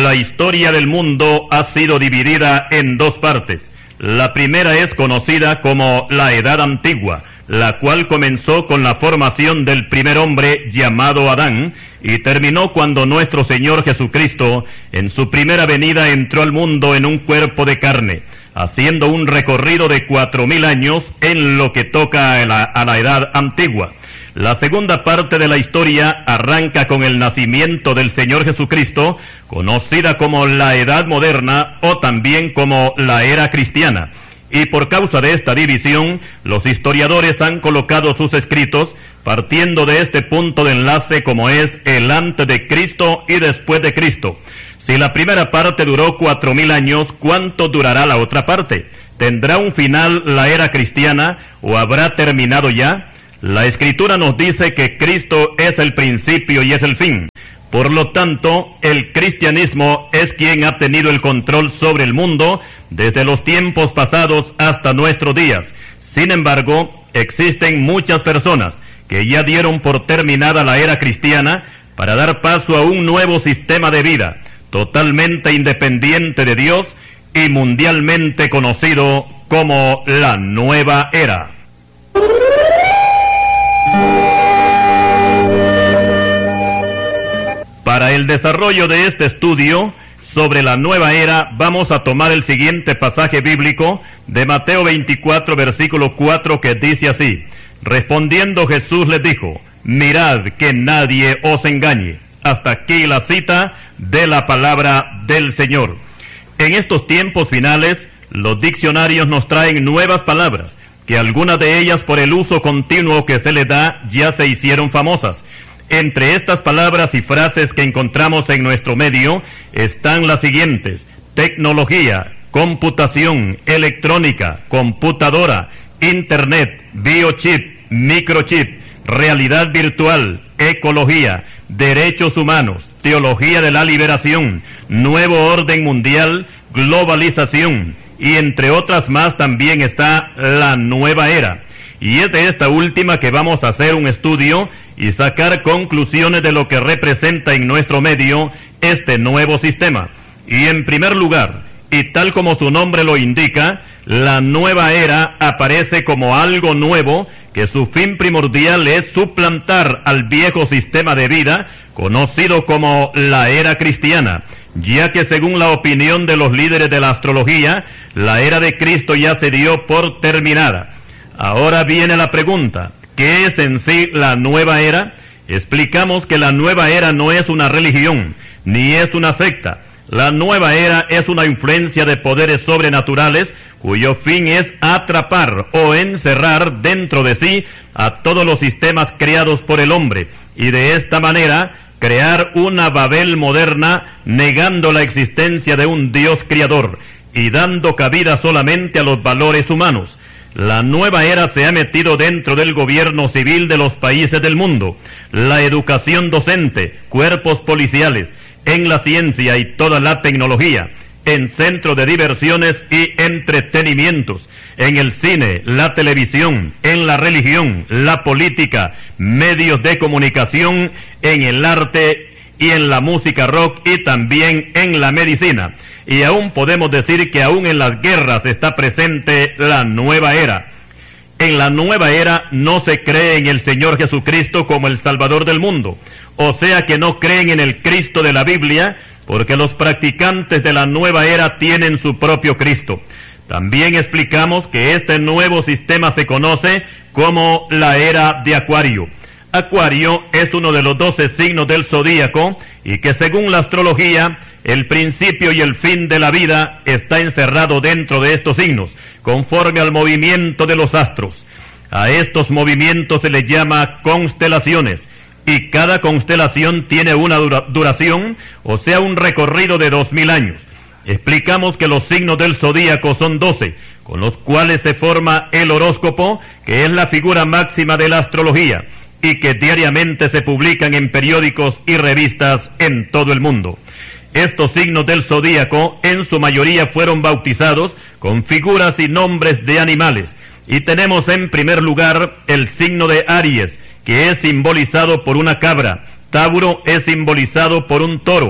La historia del mundo ha sido dividida en dos partes. La primera es conocida como la Edad Antigua, la cual comenzó con la formación del primer hombre llamado Adán y terminó cuando nuestro Señor Jesucristo en su primera venida entró al mundo en un cuerpo de carne, haciendo un recorrido de 4000 años en lo que toca a la Edad Antigua. La segunda parte de la historia arranca con el nacimiento del Señor Jesucristo, conocida como la Edad Moderna o también como la Era Cristiana. Y por causa de esta división, los historiadores han colocado sus escritos partiendo de este punto de enlace como es el antes de Cristo y después de Cristo. Si la primera parte duró 4000 años, ¿cuánto durará la otra parte? ¿Tendrá un final la Era Cristiana o habrá terminado ya? La Escritura nos dice que Cristo es el principio y es el fin. Por lo tanto, el cristianismo es quien ha tenido el control sobre el mundo desde los tiempos pasados hasta nuestros días. Sin embargo, existen muchas personas que ya dieron por terminada la era cristiana para dar paso a un nuevo sistema de vida, totalmente independiente de Dios y mundialmente conocido como la Nueva Era. Para el desarrollo de este estudio sobre la nueva era, vamos a tomar el siguiente pasaje bíblico de Mateo 24, versículo 4, que dice así: respondiendo Jesús les dijo, mirad que nadie os engañe. Hasta aquí la cita de la palabra del Señor. En estos tiempos finales, los diccionarios nos traen nuevas palabras, que algunas de ellas por el uso continuo que se le da ya se hicieron famosas. Entre estas palabras y frases que encontramos en nuestro medio están las siguientes: tecnología, computación, electrónica, computadora, internet, biochip, microchip, realidad virtual, ecología, derechos humanos, teología de la liberación, nuevo orden mundial, globalización, y entre otras más también está la nueva era. Y es de esta última que vamos a hacer un estudio y sacar conclusiones de lo que representa en nuestro medio este nuevo sistema. Y en primer lugar, y tal como su nombre lo indica, la nueva era aparece como algo nuevo que su fin primordial es suplantar al viejo sistema de vida conocido como la era cristiana, ya que según la opinión de los líderes de la astrología, la era de Cristo ya se dio por terminada. Ahora viene la pregunta: ¿qué es en sí la nueva era? Explicamos que la nueva era no es una religión, ni es una secta. La nueva era es una influencia de poderes sobrenaturales cuyo fin es atrapar o encerrar dentro de sí a todos los sistemas creados por el hombre, y de esta manera crear una Babel moderna, negando la existencia de un Dios creador y dando cabida solamente a los valores humanos. La nueva era se ha metido dentro del gobierno civil de los países del mundo, la educación docente, cuerpos policiales, en la ciencia y toda la tecnología, en centros de diversiones y entretenimientos, en el cine, la televisión, en la religión, la política, medios de comunicación, en el arte y en la música rock y también en la medicina. Y aún podemos decir que aún en las guerras está presente la nueva era. En la nueva era no se cree en el Señor Jesucristo como el Salvador del mundo, o sea que no creen en el Cristo de la Biblia, porque los practicantes de la nueva era tienen su propio Cristo. También explicamos que este nuevo sistema se conoce como la era de Acuario. Acuario es uno de los 12 signos del zodíaco y que según la astrología, el principio y el fin de la vida está encerrado dentro de estos signos, conforme al movimiento de los astros. A estos movimientos se les llama constelaciones, y cada constelación tiene una duración, o sea, un recorrido de 2000 años. Explicamos que los signos del zodíaco son 12, con los cuales se forma el horóscopo, que es la figura máxima de la astrología, y que diariamente se publican en periódicos y revistas en todo el mundo. Estos signos del zodíaco en su mayoría fueron bautizados con figuras y nombres de animales, y tenemos en primer lugar el signo de Aries, que es simbolizado por una cabra. Tauro es simbolizado por un toro,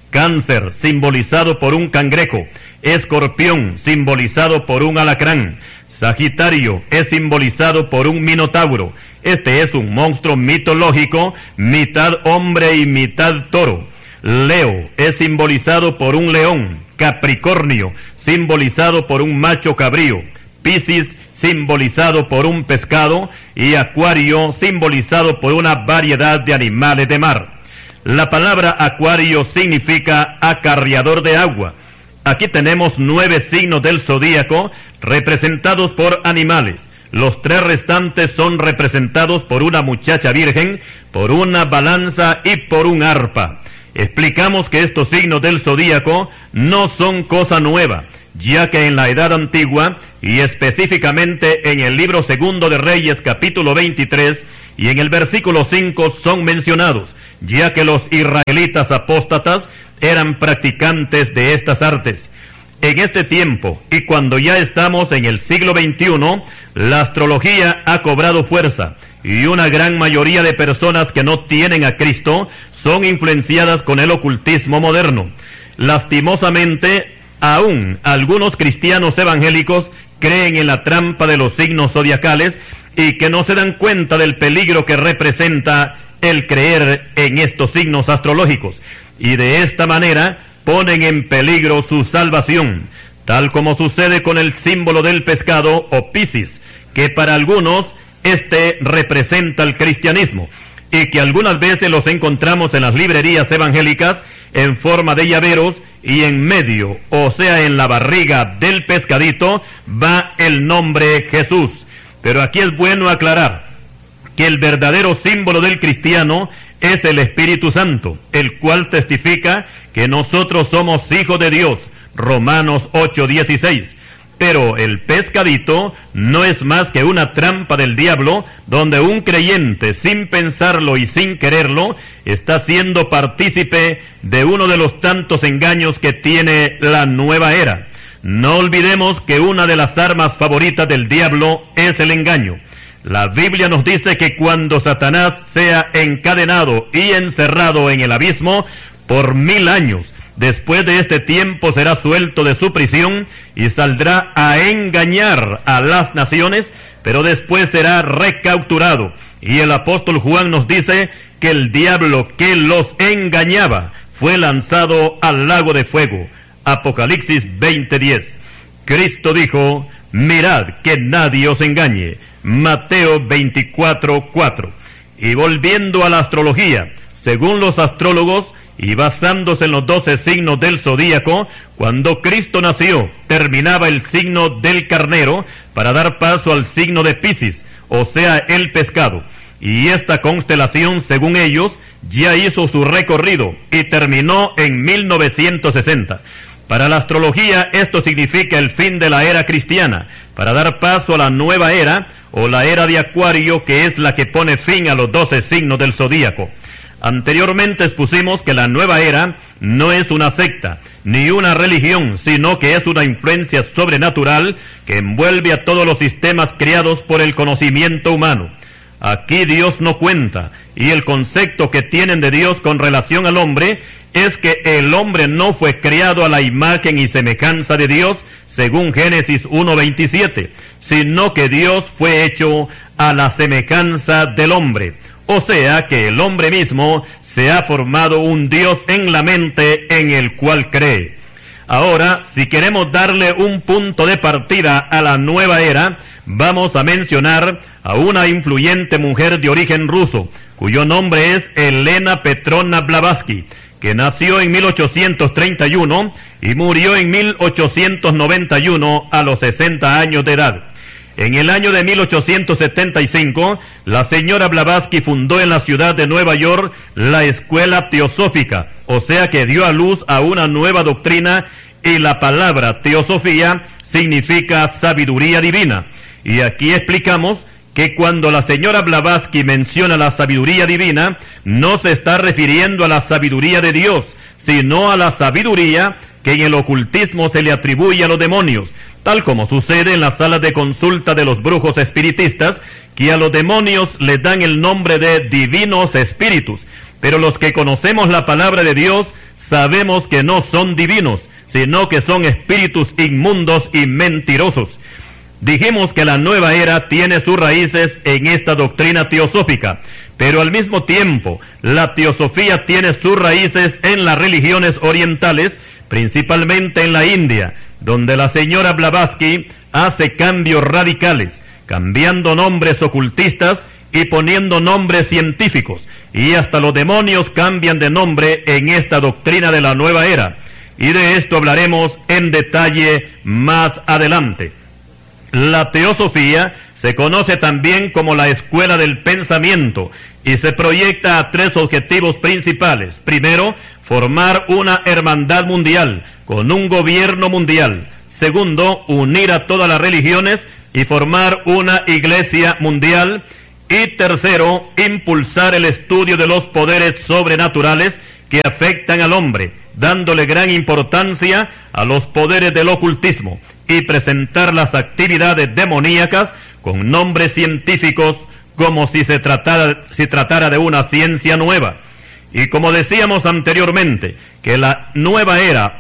Cáncer, simbolizado por un cangrejo. Escorpión, simbolizado por un alacrán. Sagitario es simbolizado por un minotauro. Este es un monstruo mitológico, mitad hombre y mitad toro. Leo es simbolizado por un león. Capricornio, simbolizado por un macho cabrío. Piscis, simbolizado por un pescado. Y Acuario, simbolizado por una variedad de animales de mar. La palabra Acuario significa acarreador de agua. Aquí tenemos 9 signos del zodíaco representados por animales. Los 3 restantes son representados por una muchacha virgen, por una balanza y por un arpa. Explicamos que estos signos del zodíaco no son cosa nueva, ya que en la Edad Antigua, y específicamente en el libro 2 de Reyes capítulo 23, y en el versículo 5 son mencionados, ya que los israelitas apóstatas eran practicantes de estas artes. En este tiempo, y cuando ya estamos en el siglo XXI, la astrología ha cobrado fuerza, y una gran mayoría de personas que no tienen a Cristo son influenciadas con el ocultismo moderno. Lastimosamente, aún algunos cristianos evangélicos creen en la trampa de los signos zodiacales y que no se dan cuenta del peligro que representa el creer en estos signos astrológicos, y de esta manera ponen en peligro su salvación, tal como sucede con el símbolo del pescado o Piscis, que para algunos este representa el cristianismo, y que algunas veces los encontramos en las librerías evangélicas en forma de llaveros, y en medio, o sea en la barriga del pescadito, va el nombre Jesús. Pero aquí es bueno aclarar que el verdadero símbolo del cristiano es el Espíritu Santo, el cual testifica que nosotros somos hijos de Dios, Romanos 8:16. Pero el pescadito no es más que una trampa del diablo, donde un creyente, sin pensarlo y sin quererlo, está siendo partícipe de uno de los tantos engaños que tiene la nueva era. No olvidemos que una de las armas favoritas del diablo es el engaño. La Biblia nos dice que cuando Satanás sea encadenado y encerrado en el abismo por 1000 años, después de este tiempo será suelto de su prisión y saldrá a engañar a las naciones, pero después será recapturado. Y el apóstol Juan nos dice que el diablo que los engañaba fue lanzado al lago de fuego. Apocalipsis 20:10. Cristo dijo: mirad que nadie os engañe. Mateo 24:4. Y volviendo a la astrología, según los astrólogos, y basándose en los 12 signos del zodíaco, cuando Cristo nació, terminaba el signo del carnero para dar paso al signo de Piscis, o sea, el pescado. Y esta constelación, según ellos, ya hizo su recorrido y terminó en 1960. Para la astrología, esto significa el fin de la era cristiana, para dar paso a la nueva era, o la era de Acuario, que es la que pone fin a los 12 signos del zodíaco. Anteriormente expusimos que la nueva era no es una secta, ni una religión, sino que es una influencia sobrenatural que envuelve a todos los sistemas creados por el conocimiento humano. Aquí Dios no cuenta, y el concepto que tienen de Dios con relación al hombre es que el hombre no fue creado a la imagen y semejanza de Dios, según Génesis 1:27, sino que Dios fue hecho a la semejanza del hombre. O sea que el hombre mismo se ha formado un Dios en la mente en el cual cree. Ahora, si queremos darle un punto de partida a la nueva era, vamos a mencionar a una influyente mujer de origen ruso, cuyo nombre es Elena Petrovna Blavatsky, que nació en 1831 y murió en 1891 a los 60 años de edad. En el año de 1875, la señora Blavatsky fundó en la ciudad de Nueva York la Escuela Teosófica, o sea que dio a luz a una nueva doctrina, y la palabra teosofía significa sabiduría divina. Y aquí explicamos que cuando la señora Blavatsky menciona la sabiduría divina, no se está refiriendo a la sabiduría de Dios, sino a la sabiduría que en el ocultismo se le atribuye a los demonios, tal como sucede en las salas de consulta de los brujos espiritistas, que a los demonios les dan el nombre de divinos espíritus. Pero los que conocemos la palabra de Dios sabemos que no son divinos, sino que son espíritus inmundos y mentirosos. Dijimos que la nueva era tiene sus raíces en esta doctrina teosófica, pero al mismo tiempo la teosofía tiene sus raíces en las religiones orientales, principalmente en la India, donde la señora Blavatsky hace cambios radicales, cambiando nombres ocultistas y poniendo nombres científicos, y hasta los demonios cambian de nombre en esta doctrina de la nueva era, y de esto hablaremos en detalle más adelante. La teosofía se conoce también como la escuela del pensamiento y se proyecta a tres objetivos principales. Primero, formar una hermandad mundial con un gobierno mundial. Segundo, unir a todas las religiones y formar una iglesia mundial. Y tercero, impulsar el estudio de los poderes sobrenaturales que afectan al hombre, dándole gran importancia a los poderes del ocultismo, y presentar las actividades demoníacas con nombres científicos como si se tratara de una ciencia nueva. Y como decíamos anteriormente, que la nueva era